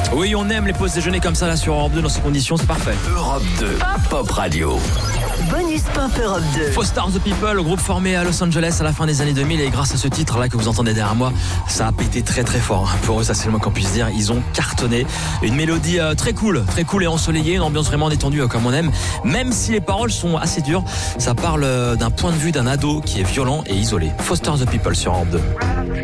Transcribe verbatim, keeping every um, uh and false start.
Oui, on aime les pauses déjeuner comme ça là sur Europe deux dans ces conditions, c'est parfait. Europe deux, Pop Radio. Bonus Pop Europe deux. Foster the People, le groupe formé à Los Angeles à la fin des années deux mille, et grâce à ce titre là que vous entendez derrière moi, ça a pété très très fort. Pour eux, ça c'est le moins qu'on puisse dire. Ils ont cartonné. Une mélodie euh, très cool, très cool et ensoleillée, une ambiance vraiment détendue euh, comme on aime. Même si les paroles sont assez dures, ça parle euh, d'un point de vue d'un ado qui est violent et isolé. Foster the People sur Europe deux.